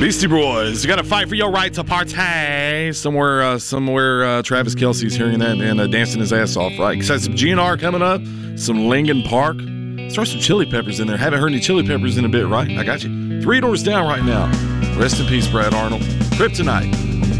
Beastie Boys, you got to fight for your right to party. Somewhere, Travis Kelce's hearing that and dancing his ass off, right? Because that's some GNR coming up, some Lincoln Park. Let's throw some Chili Peppers in there. Haven't heard any Chili Peppers in a bit, right? I got you. 3 Doors Down right now. Rest in peace, Brad Arnold. Kryptonite.